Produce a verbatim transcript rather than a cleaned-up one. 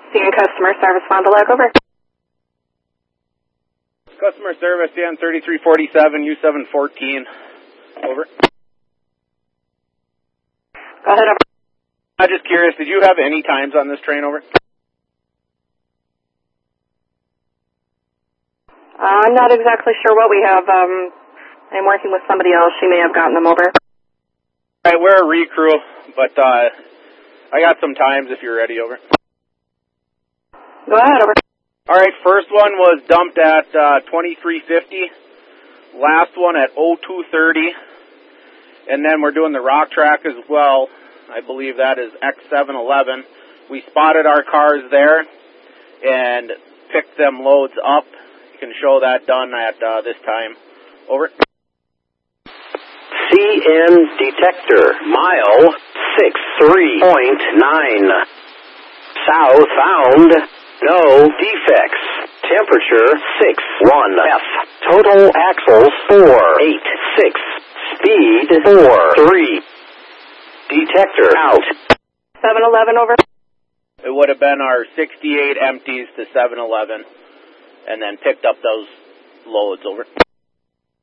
Seeing customer service on the leg, over. Customer service, Dan thirty-three forty-seven, U seven fourteen, over. Go ahead, over. I'm just curious, did you have any times on this train, over? Uh, I'm not exactly sure what we have. Um, I'm working with somebody else. She may have gotten them over. All right, we're a recrew, but uh, I got some times if you're ready, over. Go ahead, over. All right, first one was dumped at uh, twenty-three fifty. Last one at oh two thirty. And then we're doing the rock track as well. I believe that is X seven eleven. We spotted our cars there and picked them loads up. You can show that done at uh, this time. Over. C N detector, mile six three point nine. Southbound, no defects. Temperature six one F. Total axles four eight six. Speed four three. Detector out. seven eleven, over. It would have been our sixty-eight empties to seven eleven, and then picked up those loads, over.